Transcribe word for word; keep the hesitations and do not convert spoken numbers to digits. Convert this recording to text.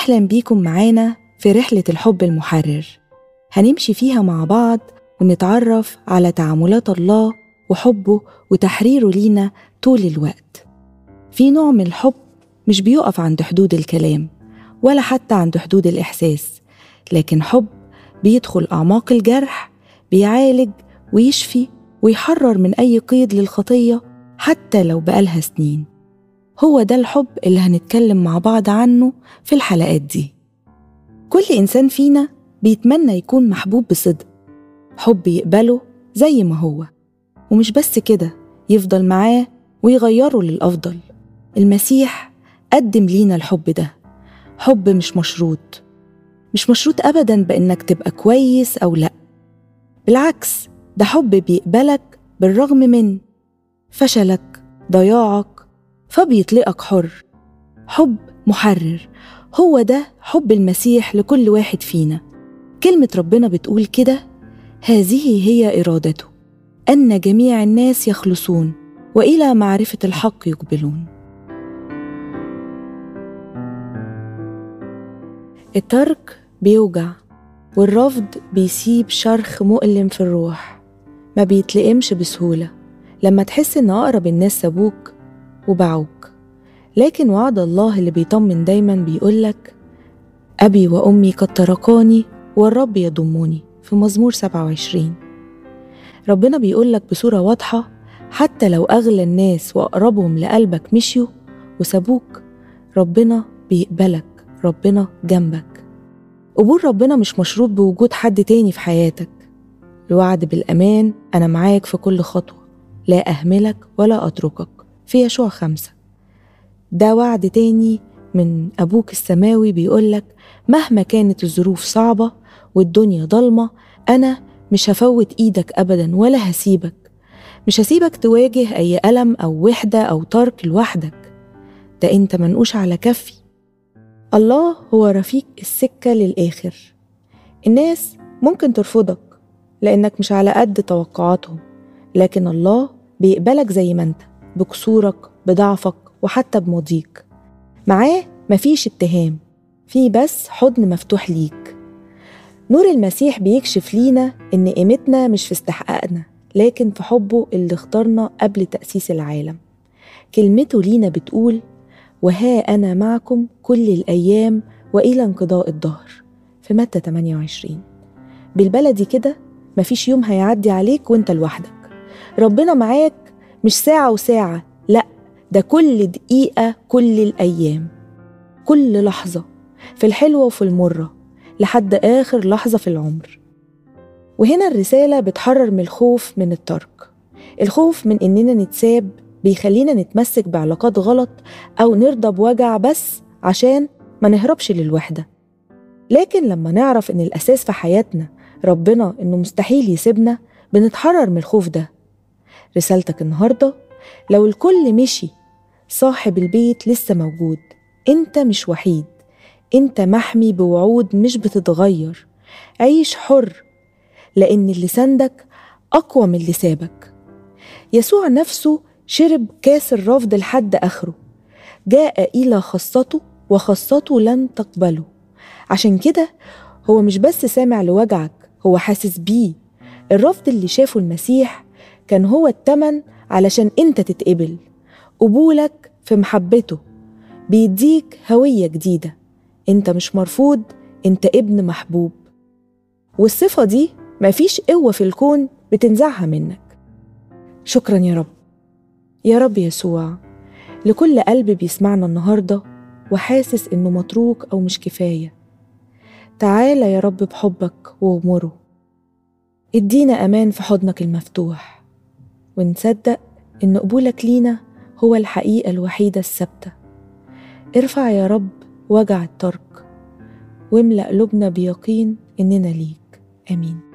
أهلا بيكم معانا في رحلة الحب المحرر. هنمشي فيها مع بعض ونتعرف على تعاملات الله وحبه وتحريره لينا طول الوقت. في نوع من الحب مش بيقف عند حدود الكلام ولا حتى عند حدود الإحساس، لكن حب بيدخل أعماق الجرح، بيعالج ويشفي ويحرر من أي قيد للخطية حتى لو بقالها سنين. هو ده الحب اللي هنتكلم مع بعض عنه في الحلقات دي. كل إنسان فينا بيتمنى يكون محبوب بصدق، حب يقبله زي ما هو، ومش بس كده، يفضل معاه ويغيره للأفضل. المسيح قدم لينا الحب ده، حب مش مشروط، مش مشروط أبداً بإنك تبقى كويس أو لأ. بالعكس، ده حب بيقبلك بالرغم من فشلك، ضياعك، فبيطلقك حر. حب محرر، هو ده حب المسيح لكل واحد فينا. كلمة ربنا بتقول كده: هذه هي إرادته، أن جميع الناس يخلصون وإلى معرفة الحق يقبلون. الترك بيوجع، والرفض بيسيب شرخ مؤلم في الروح، ما بيتلقمش بسهولة لما تحس إن أقرب الناس سابوك وباعوك. لكن وعد الله اللي بيطمن دايما بيقولك: أبي وأمي قد تركاني والرب يضمني، في مزمور سبعة وعشرين. ربنا بيقولك بصورة واضحة: حتى لو أغلى الناس وأقربهم لقلبك مشيوا وسابوك، ربنا بيقبلك، ربنا جنبك. قبول ربنا مش مشروط بوجود حد تاني في حياتك. الوعد بالأمان: أنا معاك في كل خطوة، لا أهملك ولا أتركك، في يشوع خمسة. ده وعد تاني من أبوك السماوي بيقولك: مهما كانت الظروف صعبة والدنيا ضلمة، أنا مش هفوت إيدك أبدا ولا هسيبك، مش هسيبك تواجه أي ألم أو وحدة أو ترك لوحدك، ده أنت منقوش على كفي. الله هو رفيق السكة للآخر. الناس ممكن ترفضك لأنك مش على قد توقعاتهم، لكن الله بيقبلك زي ما أنت، بكسورك، بضعفك، وحتى بماضيك. معاه مفيش اتهام، في بس حضن مفتوح ليك. نور المسيح بيكشف لينا إن قيمتنا مش في استحقاقنا، لكن في حبه اللي اختارنا قبل تأسيس العالم. كلمته لينا بتقول: وها أنا معكم كل الأيام وإلى انقضاء الدهر، في متى ثمانية وعشرين. بالبلدي كده، مفيش يوم هيعدي عليك وانت لوحدك. ربنا معاك مش ساعة وساعة، لأ، ده كل دقيقة، كل الأيام، كل لحظة، في الحلوة وفي المرة، لحد آخر لحظة في العمر. وهنا الرسالة بتحرر من الخوف من الترك. الخوف من إننا نتساب بيخلينا نتمسك بعلاقات غلط أو نرضى بوجع بس عشان ما نهربش للوحدة. لكن لما نعرف إن الأساس في حياتنا ربنا، إنه مستحيل يسيبنا، بنتحرر من الخوف ده. رسالتك النهاردة: لو الكل مشي، صاحب البيت لسه موجود. انت مش وحيد، انت محمي بوعود مش بتتغير. عيش حر، لأن اللي سندك أقوى من اللي سابك. يسوع نفسه شرب كاس الرفض لحد آخره، جاء إلى خاصته وخاصته لن تقبله. عشان كده هو مش بس سامع لوجعك، هو حاسس بيه. الرفض اللي شافه المسيح كان هو التمن علشان انت تتقبل. قبولك في محبته بيديك هوية جديدة، انت مش مرفوض، انت ابن محبوب. والصفة دي مفيش قوة في الكون بتنزعها منك. شكرا يا رب. يا رب يسوع، لكل قلب بيسمعنا النهاردة وحاسس انه متروك او مش كفاية، تعالى يا رب بحبك وغمره. ادينا امان في حضنك المفتوح، ونصدق ان قبولك لينا هو الحقيقة الوحيدة الثابتة. ارفع يا رب وجع الترك، واملأ قلوبنا بيقين إننا ليك. آمين.